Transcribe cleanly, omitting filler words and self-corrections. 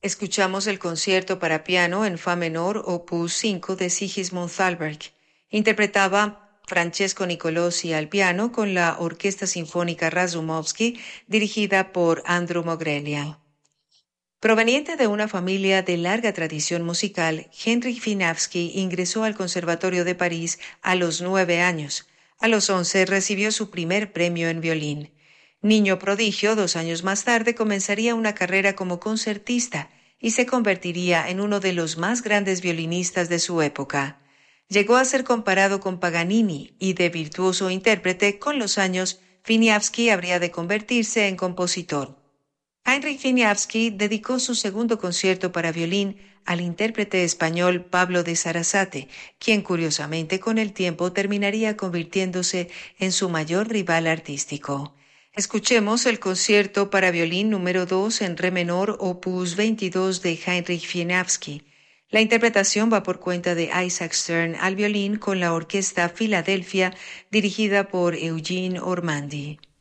Escuchamos el concierto para piano en fa menor opus 5 de Sigismund Thalberg. Interpretaba Francesco Nicolosi al piano con la Orquesta Sinfónica Razumovsky dirigida por Andrew Mogrelia. Proveniente de una familia de larga tradición musical, Henryk Wieniawski ingresó al Conservatorio de París a los 9 años. A los 11 recibió su primer premio en violín. Niño prodigio, 2 años más tarde comenzaría una carrera como concertista y se convertiría en uno de los más grandes violinistas de su época. Llegó a ser comparado con Paganini y de virtuoso intérprete, con los años, Wieniawski habría de convertirse en compositor. Heinrich Wieniawski dedicó su segundo concierto para violín al intérprete español Pablo de Sarasate, quien curiosamente con el tiempo terminaría convirtiéndose en su mayor rival artístico. Escuchemos el concierto para violín número 2 en re menor opus 22 de Heinrich Wieniawski. La interpretación va por cuenta de Isaac Stern al violín con la Orquesta Filadelfia dirigida por Eugene Ormandy.